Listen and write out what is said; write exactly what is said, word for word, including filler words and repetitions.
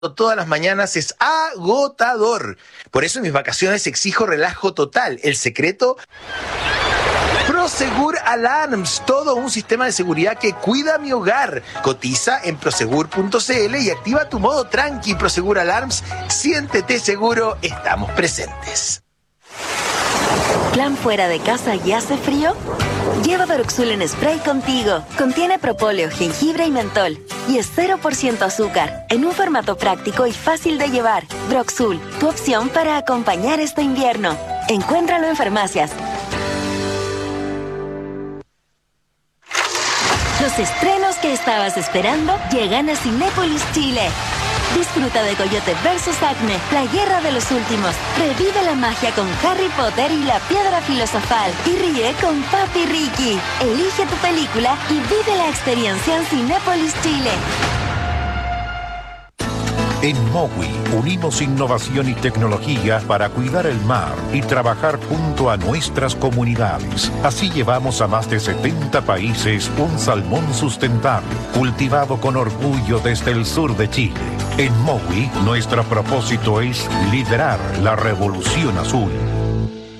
todas las mañanas es agotador. Por eso en mis vacaciones exijo relajo total. El secreto, Prosegur Alarms, todo un sistema de seguridad que cuida mi hogar. Cotiza en prosegur punto c l y activa tu modo tranqui. Prosegur Alarms, siéntete seguro, estamos presentes. ¿Plan fuera de casa y hace frío? Lleva Broxul en spray contigo. Contiene propóleo, jengibre y mentol. Y es cero por ciento azúcar, en un formato práctico y fácil de llevar. Broxul, tu opción para acompañar este invierno. Encuéntralo en farmacias. Los estrenos que estabas esperando llegan a Cinépolis Chile. Disfruta de Coyote versus Acme, la guerra de los últimos. Revive la magia con Harry Potter y la Piedra Filosofal. Y ríe con Papi Ricky. Elige tu película y vive la experiencia en Cinépolis Chile. En Mowi unimos innovación y tecnología para cuidar el mar y trabajar junto a nuestras comunidades. Así llevamos a más de setenta países un salmón sustentable, cultivado con orgullo desde el sur de Chile. En Mowi, nuestro propósito es liderar la revolución azul.